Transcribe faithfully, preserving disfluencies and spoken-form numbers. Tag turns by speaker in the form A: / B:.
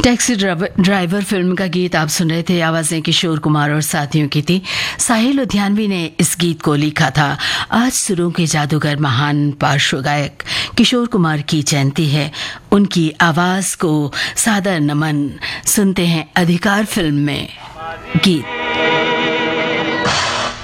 A: Taxi driver film का गीत आप सुन रहे थे। आवाजें किशोर कुमार और साथियों की थी। साहिल लुधियानवी ने इस गीत को लिखा था। आज सुरों के जादूगर महान पार्श्व गायक किशोर कुमार की जयंती है। उनकी आवाज को सादर नमन। सुनते हैं अधिकार फिल्म में गीत।